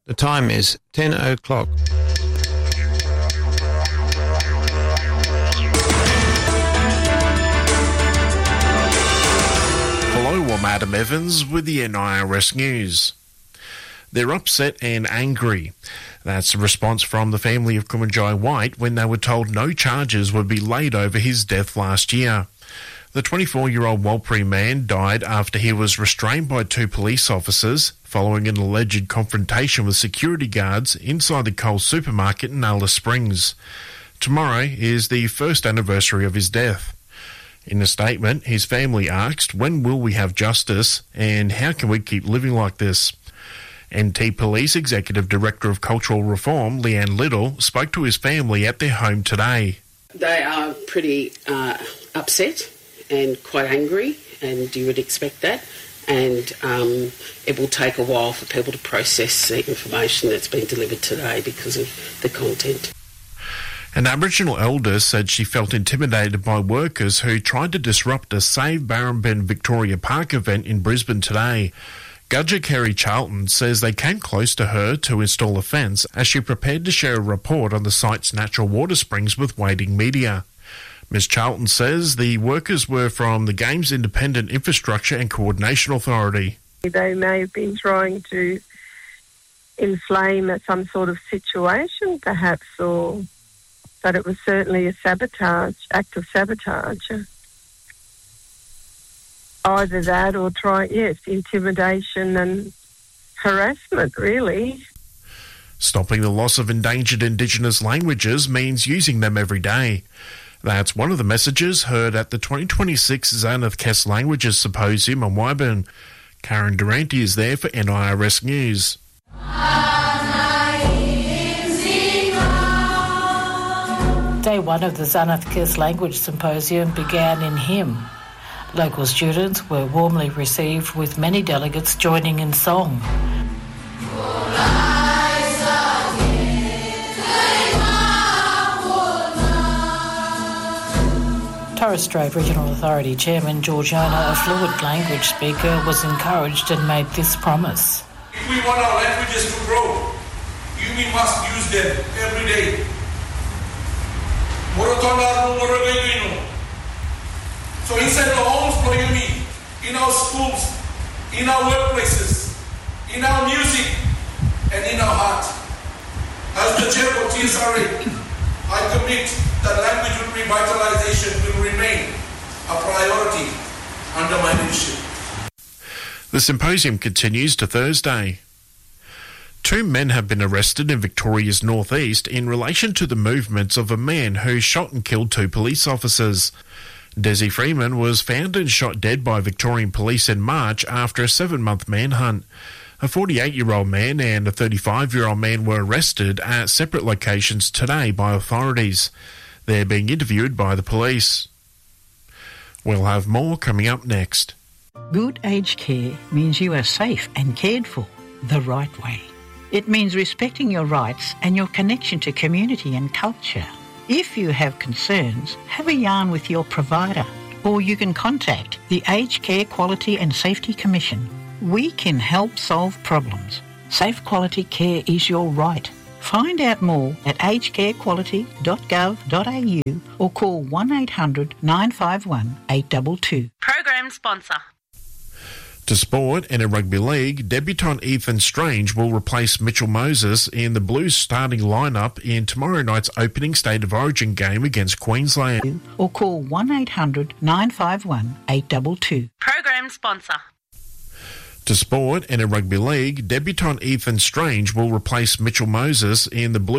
The time is 10 o'clock. Hello, I'm Adam Evans with the NIRS News. They're upset and angry. That's a response from the family of Kumanjai White when they were told no charges would be laid over his death last year. The 24-year-old Warlpiri man died after he was restrained by two police officers following an alleged confrontation with security guards inside the Coles supermarket in Alice Springs. Tomorrow is the first anniversary of his death. In a statement, his family asked, "When will we have justice and how can we keep living like this?" NT Police Executive Director of Cultural Reform, Leanne Little, spoke to his family at their home today. They are pretty upset and quite angry, and you would expect that. And it will take a while for people to process the information that's been delivered today because of the content. An Aboriginal elder said she felt intimidated by workers who tried to disrupt a Save Barrambin Victoria Park event in Brisbane today. Gudger Kerry Charlton says they came close to her to install a fence as she prepared to share a report on the site's natural water springs with waiting media. Ms Charlton says the workers were from the Games Independent Infrastructure and Coordination Authority. They may have been trying to inflame some sort of situation, perhaps, but it was certainly a act of sabotage. Either that or intimidation and harassment, really. Stopping the loss of endangered Indigenous languages means using them every day. That's one of the messages heard at the 2026 Xanath Kes Languages Symposium in Wyburn. Karen Durante is there for NIRS News. Day one of the Xanath Kes Language Symposium began in hymn. Local students were warmly received with many delegates joining in song. Torres Strait Regional Authority Chairman George Yona, a fluent language speaker, was encouraged and made this promise. If we want our languages to grow, we must use them every day. So inside the homes, in our schools, in our workplaces, in our music, and in our heart. As the chair of TSRA, I commit that language revitalization will remain a priority under my leadership. The symposium continues to Thursday. Two men have been arrested in Victoria's northeast in relation to the movements of a man who shot and killed two police officers. Desi Freeman was found and shot dead by Victorian police in March after a 7-month manhunt. A 48-year-old man and a 35-year-old man were arrested at separate locations today by authorities. They're being interviewed by the police. We'll have more coming up next. Good aged care means you are safe and cared for the right way. It means respecting your rights and your connection to community and culture. If you have concerns, have a yarn with your provider, or you can contact the Aged Care Quality and Safety Commission. We can help solve problems. Safe quality care is your right. Find out more at agedcarequality.gov.au or call 1800 951 822. Program sponsor. To sport, in a rugby league, debutant Ethan Strange will replace Mitchell Moses in the Blues starting lineup in tomorrow night's opening State of Origin game against Queensland. Or call 1800 951 822. Program sponsor. To sport, in a rugby league, debutant Ethan Strange will replace Mitchell Moses in the Blues